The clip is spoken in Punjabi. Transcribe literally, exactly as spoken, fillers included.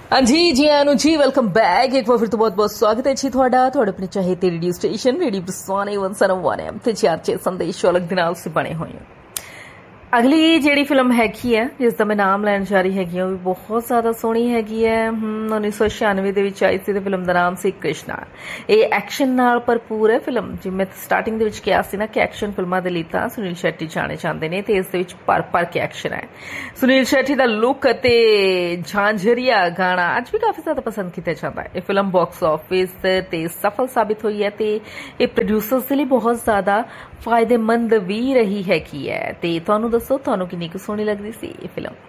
हाँ जी जी आनु जी वेलकम बैक। एक बार फिर तो बहुत बहुत स्वागत है जी ਤੁਹਾਡਾ ਤੁਹਾਡੇ ਆਪਣੇ ਚਾਹੇ ਤੇ ਰੇਡੀਓ ਸਟੇਸ਼ਨ ਰੇਡੀਓ ਬਰਸਾਨੇ ਇੱਕ ਸੌ ਇੱਕ ਐਮ ਤੇ ਚਾਰਚੇ ਸੰਦੇਸ਼ ਅਲੱਗ ਦੇ ਨਾਲ ਸੇ ਬਣੇ ਹੋਏ हैं। अगली ਜਿਹੜੀ ਫਿਲਮ ਹੈਗੀ ਹੈ ਜਿਸ ਦਾ ਮੈਂ ਨਾਮ ਲੈਣ ਜਾ ਰਹੀ ਹੈਗੀ ਉਹ ਵੀ ਬਹੁਤ ਜ਼ਿਆਦਾ ਸੋਹਣੀ ਹੈਗੀ ਹੈ। उन्नीस सौ छियानवे ਦੇ ਵਿੱਚ ਆਈ ਸੀ ਤੇ ਫਿਲਮ ਦਾ ਨਾਮ ਸੀ ਕ੍ਰਿਸ਼ਨਾ। ਇਹ ਐਕਸ਼ਨ ਨਾਲ ਭਰਪੂਰ ਹੈ ਫਿਲਮ। ਜਿਵੇਂ ਮੈਂ ਸਟਾਰਟਿੰਗ ਦੇ ਵਿੱਚ ਕਿਹਾ ਸੀ ਨਾ ਕਿ ਐਕਸ਼ਨ ਫਿਲਮਾਂ ਦੇ ਲਈ ਤਾਂ ਸੁਨੀਲ ਸ਼ੈਟੀ ਜਾਣੇ ਜਾਂਦੇ ਨੇ ਤੇ ਇਸ ਦੇ ਵਿੱਚ ਭਰ ਭਰ ਕੇ ਐਕਸ਼ਨ ਹੈ। ਸੁਨੀਲ ਸ਼ੈਟੀ ਦਾ ਲੁੱਕ ਅਤੇ ਝਾਂਝਰੀਆ ਗਾਣਾ ਅੱਜ ਵੀ ਕਾਫੀ ਜ਼ਿਆਦਾ ਪਸੰਦ ਕੀਤਾ ਜਾਂਦਾ ਹੈ। ਇਹ ਫਿਲਮ ਬਾਕਸ ਆਫਿਸ ਤੇ ਸਫਲ ਸਾਬਿਤ ਹੋਈ ਹੈ ਤੇ ਇਹ ਪ੍ਰੋਡਿਊਸਰਸ ਦੇ ਲਈ ਬਹੁਤ ਜ਼ਿਆਦਾ फायदेमंद भी रही है की है। ते तुहानू दसो तुहानू किन्नी क सोहनी लगदी सी ये फिल्म।